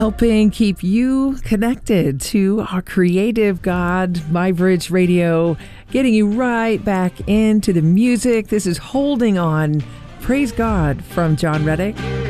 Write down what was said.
helping keep you connected to our creative God, MyBridge Radio, getting you right back into the music. This is Holding On. Praise God from John Reddick.